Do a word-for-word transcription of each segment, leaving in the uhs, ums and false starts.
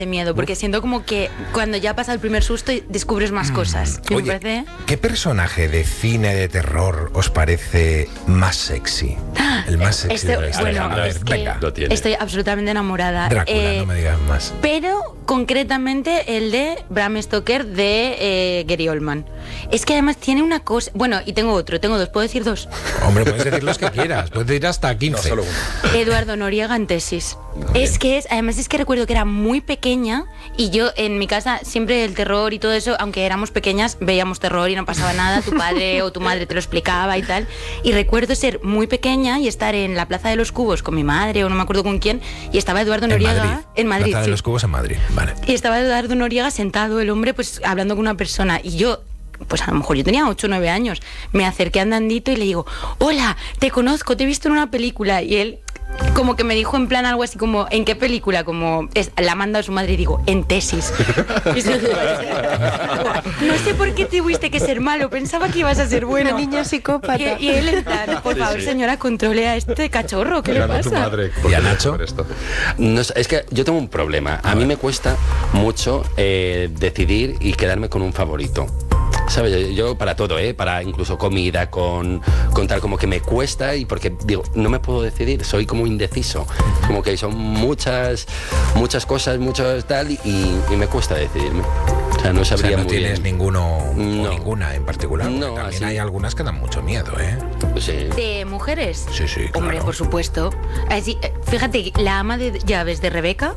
de miedo, porque siento como que cuando ya pasa el primer susto descubres más cosas. Oye, me parece... ¿qué personaje de cine de terror os parece más sexy? El más sexy Este, de la historia. bueno, A ver, es que venga. Lo tiene. estoy absolutamente enamorada. Drácula, Eh, no me digas más. Pero concretamente el de Bram Stoker de eh, Gary Oldman. Es que además tiene una cosa... Bueno, y tengo otro, tengo dos, ¿puedo decir dos? Hombre, puedes decir los que quieras, puedes decir hasta quince. No, solo uno. Eduardo Noriega en Tesis. Es que es, además es que recuerdo que era muy pequeña y yo en mi casa siempre el terror y todo eso, aunque éramos pequeñas, veíamos terror y no pasaba nada, tu padre o tu madre te lo explicaba y tal. Y recuerdo ser muy pequeña y estar en la Plaza de los Cubos con mi madre o no me acuerdo con quién, y estaba Eduardo En Noriega Madrid. en Madrid. Plaza Sí. de los Cubos en Madrid, vale. Y estaba Eduardo Noriega sentado, el hombre, pues hablando con una persona. Y yo, pues a lo mejor yo tenía ocho o nueve años, me acerqué andandito y le digo, hola, te conozco, te he visto en una película. Y él como que me dijo en plan algo así como, ¿en qué película? Como, es, la manda a su madre y digo, en Tesis. Y se- no sé por qué tuviste que ser malo, pensaba que ibas a ser bueno. Una niña psicópata. Y, y él en plan, por Sí, favor, sí. señora, controle a este cachorro, ¿qué le Gana tu pasa? madre ¿Y por- a Nacho? por esto. No sé, es que yo tengo un problema. A mí me cuesta mucho eh, decidir y quedarme con un favorito. ¿Sabes? Yo para todo, ¿eh? Para incluso comida, con, con tal, como que me cuesta y porque digo, no me puedo decidir, soy como indeciso. Como que son muchas, muchas cosas, muchas tal y, y me cuesta decidirme. O sea, no O sea, sabría no muy tienes bien. ninguno o No. ninguna en particular. porque No, también así. hay algunas que dan mucho miedo, ¿eh? Sí. ¿De mujeres? Sí, sí, Hombre, claro. por supuesto. Así, eh, fíjate, la ama de llaves de Rebeca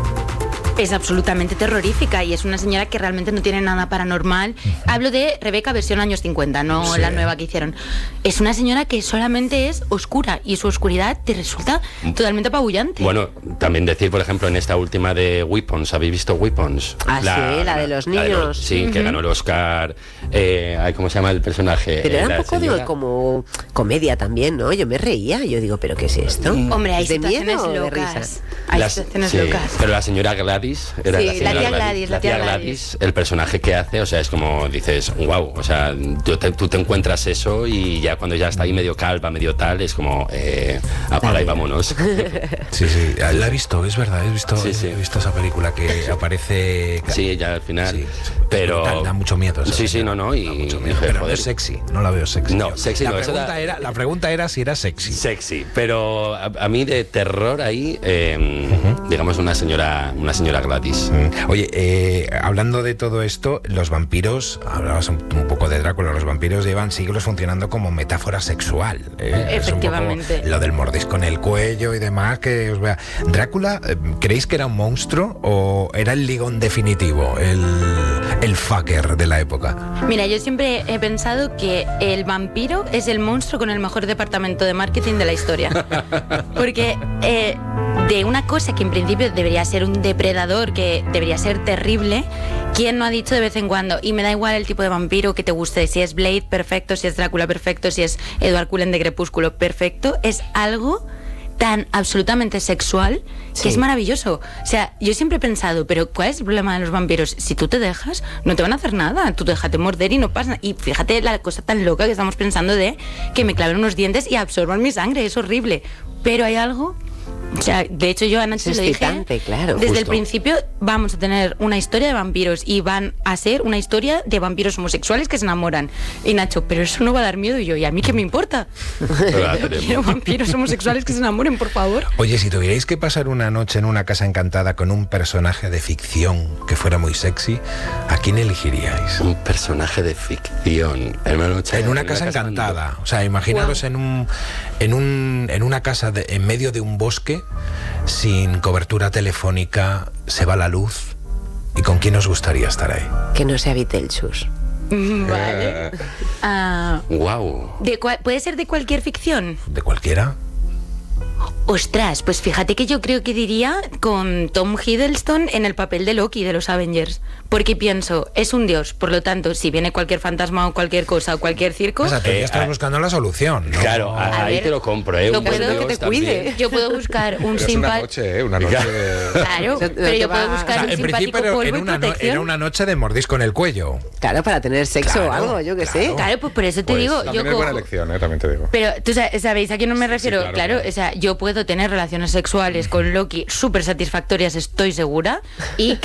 es absolutamente terrorífica y es una señora que realmente no tiene nada paranormal. Hablo de Rebeca versión años cincuenta, no Sí. la nueva que hicieron. Es una señora que solamente es oscura y su oscuridad te resulta totalmente apabullante. Bueno, también decir, por ejemplo, en esta última de Weapons, ¿habéis visto Weapons? Ah, sí, la de los la de niños. sí, que ganó el Oscar. Eh, ay, ¿cómo se llama el personaje? Pero Eh, era un la poco señora- digo, como comedia también, ¿no? Yo me reía, yo digo, ¿pero qué es esto? Hombre, hay ¿Es de situaciones miedo o de locas. risa? Hay Las- situaciones sí, locas. Pero la señora Gladys, era Sí, la, señora la tía Gladys, la tía Gladys, el personaje que hace, o sea, es como dices, wow, o sea, tú te, tú te encuentras eso y ya cuando ya está ahí medio calva, medio tal, es como, eh, apaga y vámonos. Sí, sí, la he visto, es verdad, he visto, Sí, sí. he visto esa película que aparece... Sí, ya al final. Sí, pero da, da mucho miedo. esa Sí, sí, señora. no, no, y Da mucho miedo, dije, pero no joder. es sexy, no la veo sexy. No, sexy la no, eso pregunta da- era, la pregunta era si era sexy. Sexy, pero a, a mí de terror ahí, eh, digamos una señora, una señora Gladys. Mm. Oye, eh, hablando de todo esto, los vampiros, hablabas un, un poco de Drácula, los vampiros llevan siglos funcionando como metáfora sexual. ¿eh? Es un poco Efectivamente. lo del mordisco en el cuello y demás, que os vea. ¿Drácula, eh, creéis que era un monstruo o era el ligón definitivo, el, el fucker de la época? Mira, yo siempre he pensado que el vampiro es el monstruo con el mejor departamento de marketing de la historia. Porque eh, de una cosa que en principio debería ser un depredador, que debería ser terrible, ¿quién no ha dicho de vez en cuando? Y me da igual el tipo de vampiro que te guste, si es Blade, perfecto, si es Drácula, perfecto, si es Edward Cullen de Crepúsculo, perfecto, es algo tan absolutamente sexual que Sí. es maravilloso. O sea, yo siempre he pensado, pero ¿cuál es el problema de los vampiros? Si tú te dejas, no te van a hacer nada. Tú déjate morder y no pasa nada. Y fíjate la cosa tan loca que estamos pensando de que me claven unos dientes y absorban mi sangre. Es horrible. Pero hay algo... O sea, de hecho yo a Nacho Es le dije, excitante, claro. desde el Justo. principio vamos a tener una historia de vampiros y van a ser una historia de vampiros homosexuales que se enamoran. Y Nacho, pero eso no va a dar miedo. Y yo, ¿y a mí qué me importa? Pero la Yo tenemos. quiero vampiros homosexuales que se enamoren, por favor. Oye, si tuvierais que pasar una noche en una casa encantada con un personaje de ficción que fuera muy sexy, ¿a quién elegiríais? Un personaje de ficción en una noche En una casa encantada. O sea, imaginaros en un en un en una casa de- en medio de un bosque sin cobertura telefónica, se va la luz. ¿Y con quién os gustaría estar ahí? Que no sea Beetlejuice. Vale. Ah, Wow. de cua- ¿Puede ser de cualquier ficción? ¿De cualquiera? Ostras, pues fíjate que yo creo que diría con Tom Hiddleston en el papel de Loki de los Avengers. Porque pienso, es un dios, por lo tanto, si viene cualquier fantasma o cualquier cosa o cualquier circo... O sea, tú Eh, ya estás ah, buscando la solución, ¿no? Claro, a- A ahí ver, te lo compro, ¿eh? lo Un buen puedo- Dios que te también. cuide. Yo puedo buscar un Pero es una simpático... noche, ¿eh? Una noche de... Claro, No te pero yo va- puedo o buscar O sea, un en simpático principio era, polvo era y una no- protección. era una noche de mordisco en el cuello. Claro, para tener sexo Claro, o algo, yo qué claro. sé. Claro, pues por eso te Pues digo, yo También es buena cojo... elección, ¿eh? También te digo. Pero tú sa- sabéis a quién no me Sí, refiero, claro, claro, claro. o sea, yo yo puedo tener relaciones sexuales con Loki súper satisfactorias, estoy segura, y